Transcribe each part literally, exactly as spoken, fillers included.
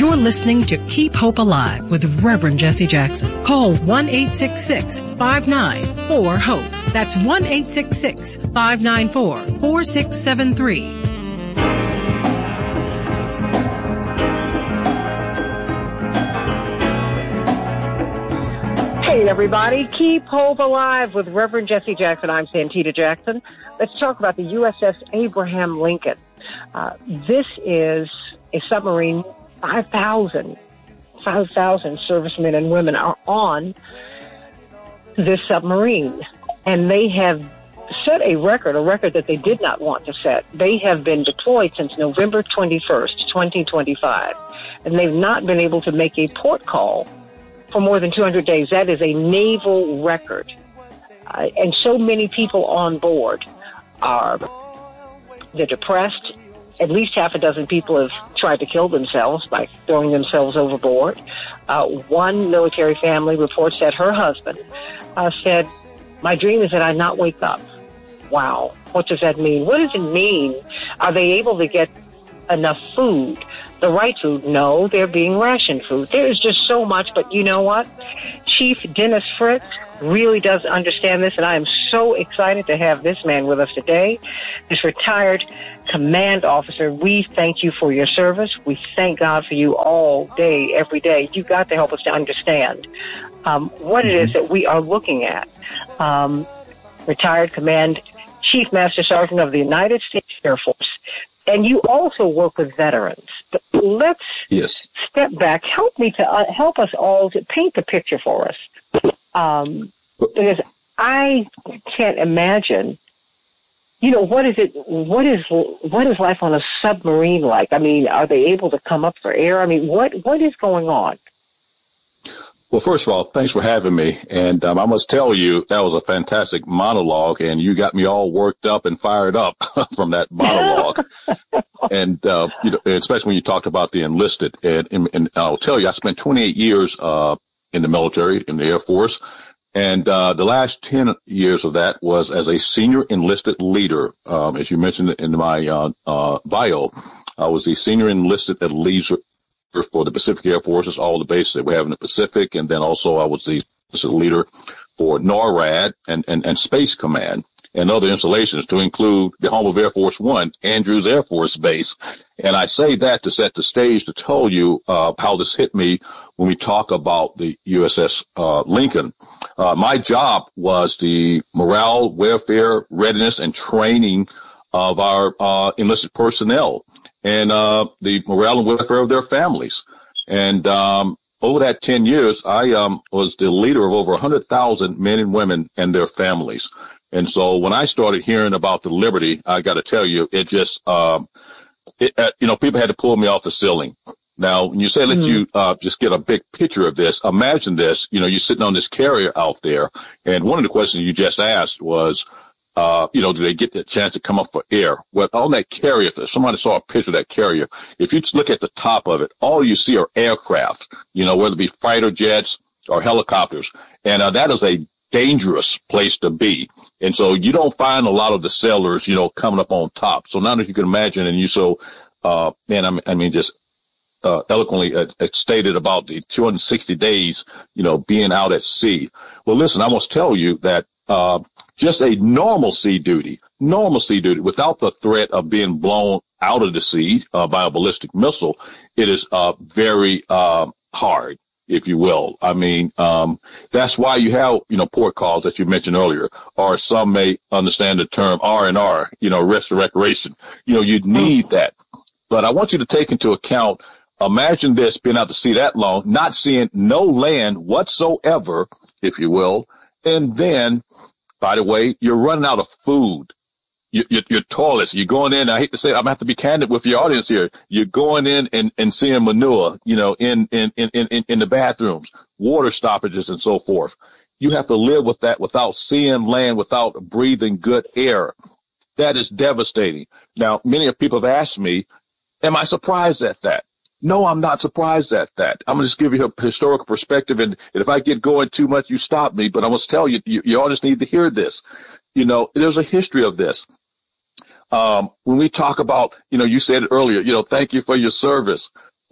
You're listening to Keep Hope Alive with Reverend Jesse Jackson. Call one eight six six, five nine four, HOPE. That's one eight six six, five nine four, four six seven three. Hey, everybody. Keep Hope Alive with Reverend Jesse Jackson. I'm Santita Jackson. Let's talk about the U S S Abraham Lincoln. Uh, this is a submarine. five thousand, five thousand servicemen and women are on this submarine. And they have set a record, a record that they did not want to set. They have been deployed since November twenty-first, twenty twenty-five. And they've not been able to make a port call for more than two hundred days. That is a naval record. Uh, and so many people on board are, they're depressed. At least half a dozen people have tried to kill themselves by throwing themselves overboard. Uh, one military family reports that her husband uh, said, "My dream is that I not wake up." Wow. What does that mean? What does it mean? Are they able to get enough food? The right food? No, they're being rationed food. There is just so much, but you know what? Chief Dennis Fritz really does understand this, and I am so excited to have this man with us today, this retired command officer. We thank you for your service. We thank God for you all day, every day. You've got to help us to understand um, what it is that we are looking at. Um, retired Command Chief Master Sergeant of the United States Air Force. And you also work with veterans. But let's yes. step back. Help me to uh, help us all to paint the picture for us. Um, because I can't imagine, you know, what is it, what is, what is life on a submarine like? I mean, are they able to come up for air? I mean, what, what is going on? Well, first of all, thanks for having me. And um, I must tell you, that was a fantastic monologue, and you got me all worked up and fired up from that monologue. and, uh, you know, especially when you talked about the enlisted. And, and, and I'll tell you, I spent twenty-eight years uh, in the military, in the Air Force. And uh, the last ten years of that was as a senior enlisted leader. Um, as you mentioned in my uh, uh, bio, I was the senior enlisted leader for the Pacific Air Forces, all the bases that we have in the Pacific. And then also I was the leader for NORAD and, and, and Space Command and other installations, to include the home of Air Force One, Andrews Air Force Base. And I say that to set the stage to tell you uh, how this hit me when we talk about the U S S uh, Lincoln. Uh, my job was the morale, welfare, readiness, and training of our uh, enlisted personnel, and uh, the morale and welfare of their families. And um, over that ten years, I um, was the leader of over one hundred thousand men and women and their families. And so when I started hearing about the Liberty, I got to tell you, it just, um, it, uh, you know, people had to pull me off the ceiling. Now, when you say let mm-hmm. you uh, just get a big picture of this, imagine this, you know, you're sitting on this carrier out there. And one of the questions you just asked was, Uh, you know, do they get the chance to come up for air? Well, on that carrier, if somebody saw a picture of that carrier, if you just look at the top of it, all you see are aircraft, you know, whether it be fighter jets or helicopters. And uh, that is a dangerous place to be. And so you don't find a lot of the sailors, you know, coming up on top. So now that you can imagine, and you so, uh, man, I mean, I mean just uh, eloquently uh, stated about the two hundred sixty days, you know, being out at sea. Well, listen, I must tell you that Uh, just a normal sea duty, normal sea duty without the threat of being blown out of the sea uh, by a ballistic missile, it is uh, very uh, hard, if you will. I mean, um, that's why you have, you know, port calls that you mentioned earlier, or some may understand the term R and R, you know, rest and recreation. You know, you need that. But I want you to take into account, imagine this, being out to sea that long, not seeing no land whatsoever, if you will. And then, by the way, you're running out of food. Your, your, your toilets, you're going in, I hate to say it, I'm going to have to be candid with your audience here. You're going in and, and seeing manure, you know, in, in, in, in, in the bathrooms, water stoppages and so forth. You have to live with that without seeing land, without breathing good air. That is devastating. Now, many of people have asked me, am I surprised at that? No, I'm not surprised at that. I'm going to just give you a historical perspective, and if I get going too much, you stop me. But I must tell you, you, you all just need to hear this. You know, there's a history of this. Um, when we talk about, you know, you said it earlier, you know, thank you for your service.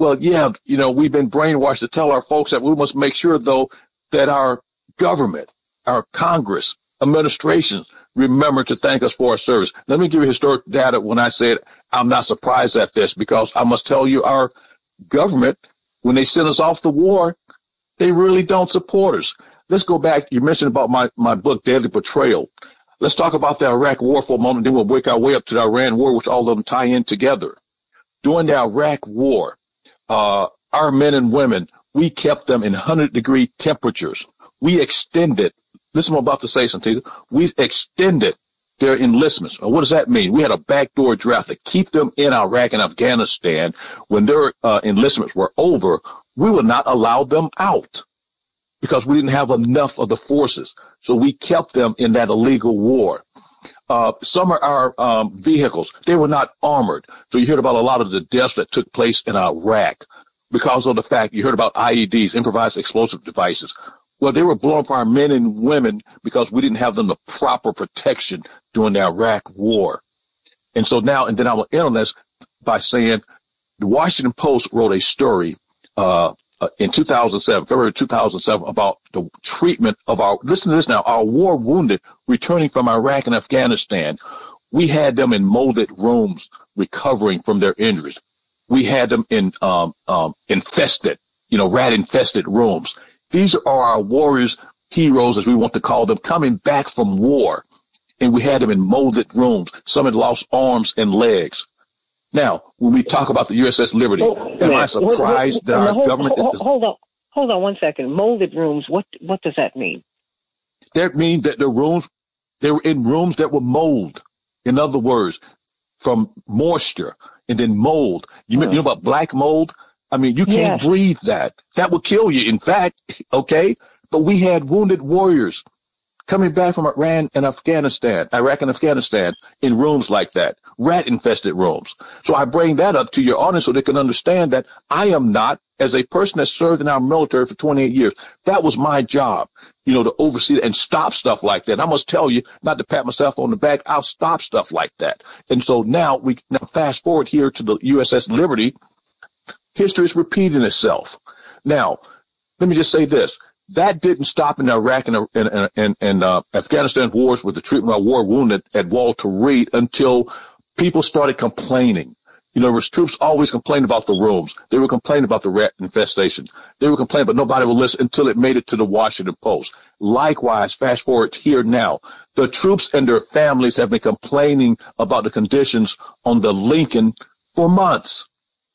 Well, yeah, you know, we've been brainwashed to tell our folks that we must make sure, though, that our government, our Congress, administrations remember to thank us for our service. Let me give you historic data when I said I'm not surprised at this, because I must tell you our government, when they send us off to war, they really don't support us. Let's go back. You mentioned about my, my book, Deadly Betrayal. Let's talk about the Iraq war for a moment, then we'll work our way up to the Iran war, which all of them tie in together. During the Iraq war, uh, our men and women, we kept them in one hundred degree temperatures. We extended, listen, I'm about to say something, we extended their enlistments. What does that mean? We had a backdoor draft to keep them in Iraq and Afghanistan. When their uh, enlistments were over, we would not allow them out because we didn't have enough of the forces. So we kept them in that illegal war. Uh, some of our um, vehicles, they were not armored. So you heard about a lot of the deaths that took place in Iraq because of the fact you heard about I E Ds, improvised explosive devices. Well, they were blowing up our men and women because we didn't have them the proper protection during the Iraq war. And so now, and then I will end on this by saying the Washington Post wrote a story uh, uh, in two thousand seven, February two thousand seven, about the treatment of our, listen to this now, our war wounded returning from Iraq and Afghanistan. We had them in molded rooms recovering from their injuries. We had them in um, um, infested, you know, rat infested rooms. These are our warriors, heroes, as we want to call them, coming back from war. And we had them in molded rooms. Some had lost arms and legs. Now, when we talk about the U S S Liberty, oh, am man. I surprised that our hold, government... Hold, hold on. Hold on one second. Molded rooms, what what does that mean? That means that the rooms, they were in rooms that were mold. In other words, from moisture and then mold. You, oh. you know about black mold? I mean, you can't yes. breathe that. That would kill you, in fact, okay? But we had wounded warriors coming back from Iran and Afghanistan, Iraq and Afghanistan, in rooms like that, rat-infested rooms. So I bring that up to your audience so they can understand that I am not, as a person that served in our military for twenty-eight years, that was my job, you know, to oversee and stop stuff like that. I must tell you, not to pat myself on the back, I'll stop stuff like that. And so now we now fast forward here to the U S S Liberty. History is repeating itself. Now, let me just say this. That didn't stop in Iraq and, and, and, and uh, Afghanistan wars with the treatment of war wounded at Walter Reed until people started complaining. You know, there was troops always complaining about the rooms. They were complaining about the rat infestation. They were complaining, but nobody would listen until it made it to the Washington Post. Likewise, fast forward here now, the troops and their families have been complaining about the conditions on the Lincoln for months,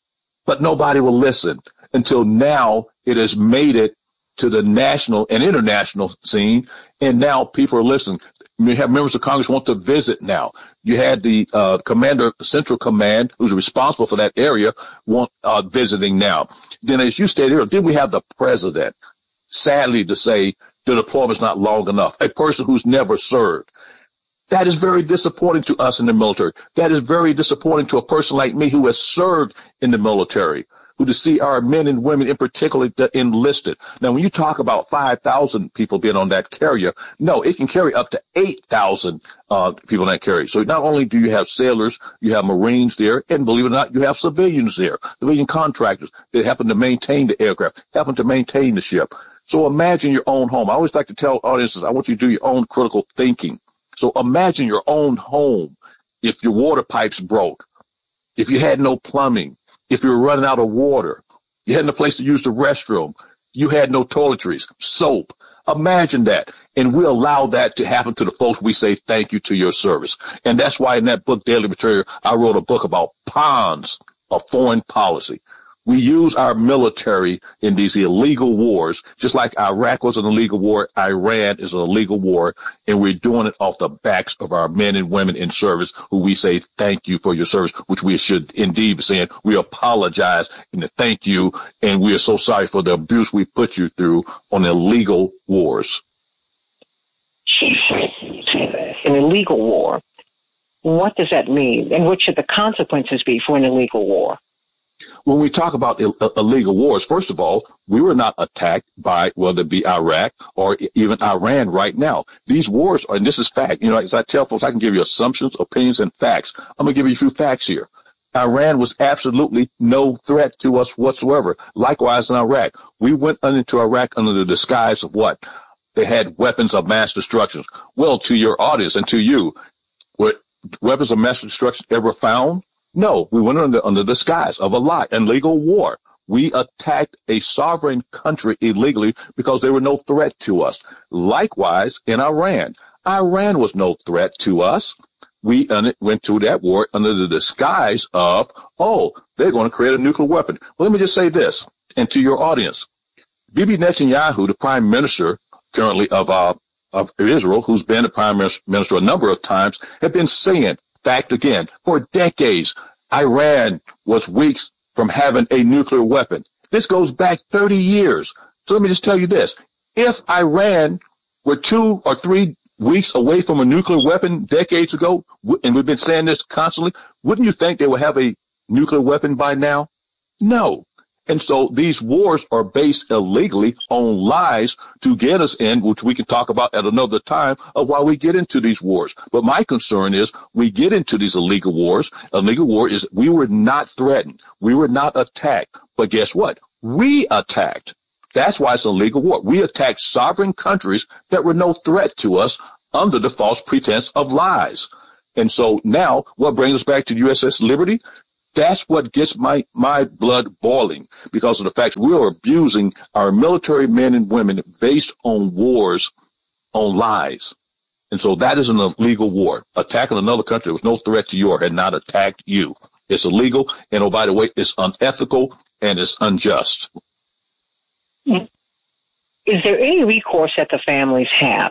but nobody will listen until now it has made it to the national and international scene, and now people are listening. You have members of Congress want to visit now. You had the uh, commander, Central Command, who's responsible for that area, want uh, visiting now. Then, as you stated earlier, then we have the president, sadly to say, the deployment's not long enough. A person who's never served. That is very disappointing to us in the military. That is very disappointing to a person like me who has served in the military, who to see our men and women in particular enlisted. Now, when you talk about five thousand people being on that carrier, no, it can carry up to eight thousand uh, people on that carrier. So not only do you have sailors, you have Marines there, and believe it or not, you have civilians there, civilian contractors that happen to maintain the aircraft, happen to maintain the ship. So imagine your own home. I always like to tell audiences, I want you to do your own critical thinking. So imagine your own home if your water pipes broke, if you had no plumbing, if you were running out of water, you had no place to use the restroom, you had no toiletries, soap. Imagine that. And we allow that to happen to the folks. We say thank you to your service. And that's why in that book, Daily Material, I wrote a book about pawns of foreign policy. We use our military in these illegal wars, just like Iraq was an illegal war, Iran is an illegal war, and we're doing it off the backs of our men and women in service who we say thank you for your service, which we should indeed be saying we apologize and thank you, and we are so sorry for the abuse we put you through on illegal wars. An illegal war, what does that mean? And what should the consequences be for an illegal war? When we talk about Ill- illegal wars, first of all, we were not attacked by whether it be Iraq or even Iran right now. These wars are, and this is fact, you know, as I tell folks, I can give you assumptions, opinions, and facts. I'm going to give you a few facts here. Iran was absolutely no threat to us whatsoever. Likewise in Iraq. We went into Iraq under the disguise of what? They had weapons of mass destruction. Well, to your audience and to you, were weapons of mass destruction ever found? No, we went under, under the disguise of a lie and legal war. We attacked a sovereign country illegally because they were no threat to us. Likewise in Iran. Iran was no threat to us. We went to that war under the disguise of, oh, they're going to create a nuclear weapon. Well, let me just say this, and to your audience. Bibi Netanyahu, the prime minister currently of uh, of Israel, who's been the prime minister a number of times, have been saying, fact again, for decades, Iran was weeks from having a nuclear weapon. This goes back thirty years. So let me just tell you this. If Iran were two or three weeks away from a nuclear weapon decades ago, and we've been saying this constantly, wouldn't you think they would have a nuclear weapon by now? No. And so these wars are based illegally on lies to get us in, which we can talk about at another time of why we get into these wars. But my concern is we get into these illegal wars. Illegal war is we were not threatened. We were not attacked. But guess what? We attacked. That's why it's a legal war. We attacked sovereign countries that were no threat to us under the false pretense of lies. And so now what brings us back to U S S Liberty? That's what gets my, my blood boiling because of the fact we are abusing our military men and women based on wars, on lies. And so that is an illegal war. Attacking another country that was no threat to you or had not attacked you. It's illegal. And oh, by the way, it's unethical and it's unjust. Is there any recourse that the families have?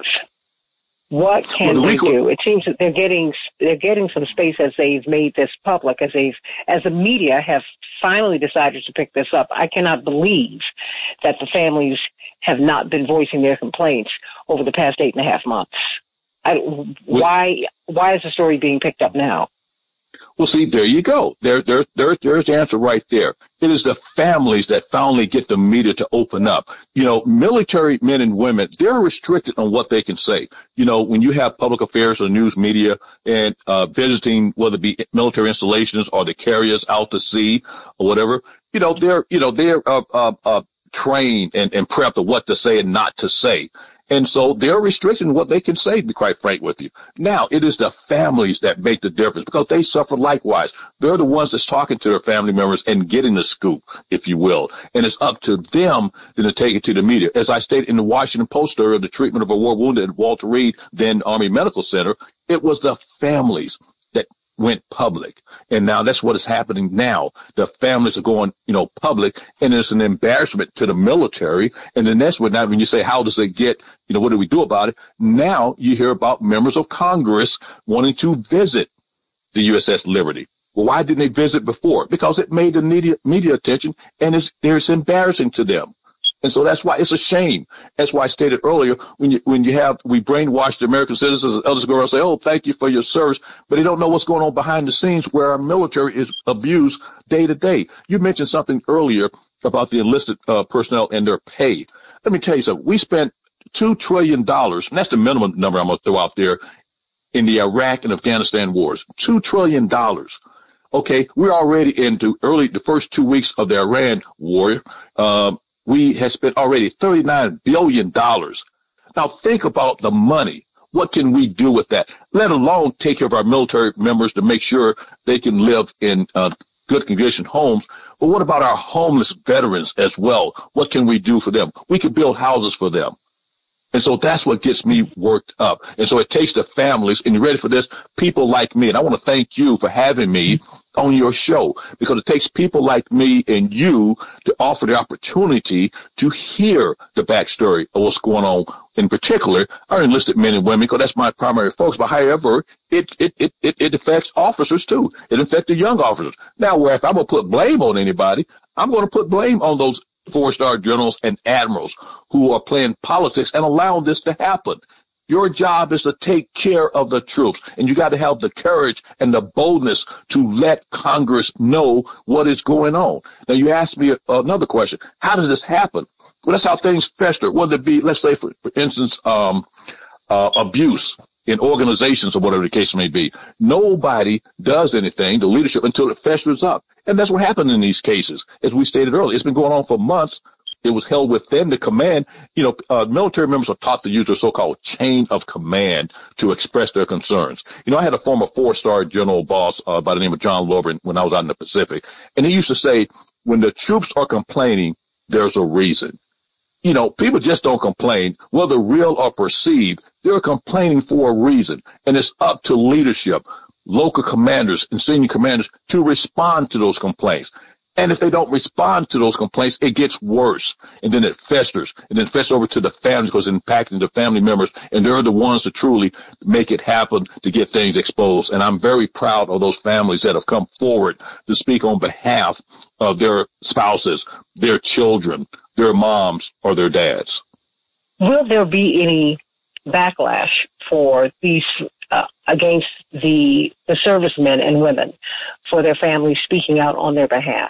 What can well, the they recor- do? It seems that they're getting they're getting some space as they've made this public, as they've as the media have finally decided to pick this up. I cannot believe that the families have not been voicing their complaints over the past eight and a half months. I, why why is the story being picked up now? Well, see, there you go. There, there, there, there's the answer right there. It is the families that finally get the media to open up. You know, military men and women, they're restricted on what they can say. You know, when you have public affairs or news media and uh, visiting, whether it be military installations or the carriers out to sea or whatever, you know, they're, you know, they're uh, uh, uh, trained and, and prepped of what to say and not to say. And so they're restricting what they can say, to be quite frank with you. Now, it is the families that make the difference because they suffer likewise. They're the ones that's talking to their family members and getting the scoop, if you will. And it's up to them then to take it to the media. As I stated in the Washington Post earlier, the treatment of a war wounded at Walter Reed, then Army Medical Center, it was the families that went public. And now that's what is happening now. The families are going, you know, public, and it's an embarrassment to the military. And then that's what now when you say, how does it get, you know, what do we do about it? Now you hear about members of Congress wanting to visit the U S S Liberty. Well, why didn't they visit before? Because it made the media, media attention, and it's, it's embarrassing to them. And so that's why it's a shame. That's why I stated earlier, when you when you have, we brainwash the American citizens, and others go around and say, oh, thank you for your service, but they don't know what's going on behind the scenes where our military is abused day to day. You mentioned something earlier about the enlisted uh, personnel and their pay. Let me tell you something. We spent two trillion dollars, and that's the minimum number I'm going to throw out there, in the Iraq and Afghanistan wars. two trillion dollars. Okay, we're already into early, the first two weeks of the Iran war. Um, We have spent already thirty-nine billion dollars. Now think about the money. What can we do with that? Let alone take care of our military members to make sure they can live in uh, good condition homes. But what about our homeless veterans as well? What can we do for them? We could build houses for them. And so that's what gets me worked up. And so it takes the families, and you're ready for this, people like me. And I want to thank you for having me on your show, because it takes people like me and you to offer the opportunity to hear the backstory of what's going on, in particular, our enlisted men and women, because that's my primary focus. But however, it, it, it, it, it affects officers too. It affects the young officers. Now, where if I'm going to put blame on anybody, I'm going to put blame on those four-star generals and admirals who are playing politics and allowing this to happen. Your job is to take care of the troops, and you got to have the courage and the boldness to let Congress know what is going on. Now, you asked me another question. How does this happen? Well, that's how things fester, whether it be, let's say, for, for instance, um, uh, abuse in organizations or whatever the case may be. Nobody does anything, the leadership, until it festers up. And that's what happened in these cases. As we stated earlier, it's been going on for months. It was held within the command. You know, uh, military members are taught to use their so-called chain of command to express their concerns. You know, I had a former four-star general boss uh, by the name of John Lobren when I was out in the Pacific. And he used to say, when the troops are complaining, there's a reason. You know, people just don't complain, whether real or perceived. They're complaining for a reason. And it's up to leadership, local commanders and senior commanders to respond to those complaints. And if they don't respond to those complaints, it gets worse. And then it festers. And then it festers over to the families because it's impacting the family members. And they're the ones to truly make it happen to get things exposed. And I'm very proud of those families that have come forward to speak on behalf of their spouses, their children, their moms, or their dads. Will there be any backlash for these uh, against the the servicemen and women for their families speaking out on their behalf?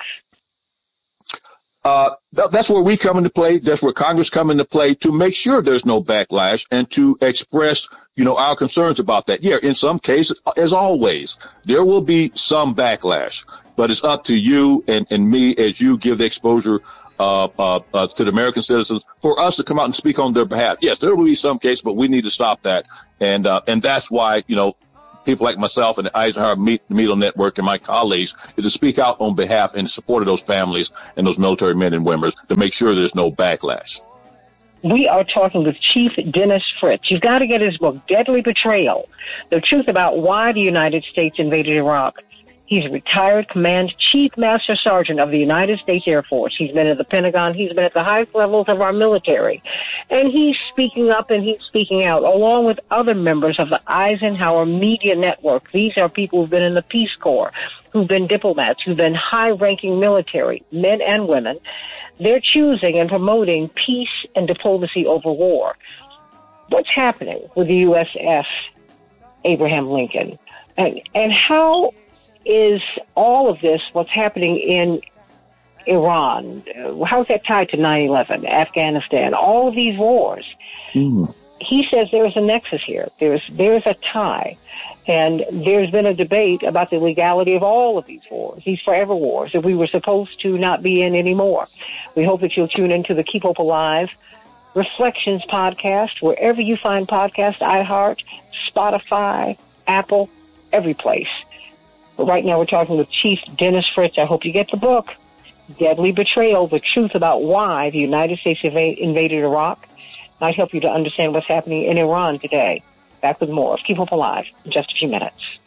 Uh, th- that's where we come into play. That's where Congress come into play to make sure there's no backlash and to express, you know, our concerns about that. Yeah, in some cases, as always, there will be some backlash, but it's up to you and, and me as you give the exposure Uh, uh, uh, to the American citizens for us to come out and speak on their behalf. Yes, there will be some case, but we need to stop that. And, uh, and that's why, you know, people like myself and the Eisenhower Media Network and my colleagues is to speak out on behalf and support of those families and those military men and women to make sure there's no backlash. We are talking with Chief Dennis Fritz. You've got to get his book, Deadly Betrayal, The Truth About Why the United States Invaded Iraq. He's a retired Command Chief Master Sergeant of the United States Air Force. He's been at the Pentagon. He's been at the highest levels of our military. And he's speaking up and he's speaking out, along with other members of the Eisenhower Media Network. These are people who've been in the Peace Corps, who've been diplomats, who've been high-ranking military, men and women. They're choosing and promoting peace and diplomacy over war. What's happening with the U S S Abraham Lincoln? And, and how is all of this what's happening in Iran? How's that tied to nine eleven, Afghanistan, all of these wars? Mm. He says there's a nexus here. There's there's a tie. And there's been a debate about the legality of all of these wars, these forever wars, that we were supposed to not be in anymore. We hope that you'll tune into the Keep Hope Alive Reflections podcast, wherever you find podcasts, iHeart, Spotify, Apple, every place. But right now we're talking with Chief Dennis Fritz. I hope you get the book, Deadly Betrayal, The Truth About Why the United States Inv- Invaded Iraq. Might help you to understand what's happening in Iran today. Back with more of Keep Hope Alive in just a few minutes.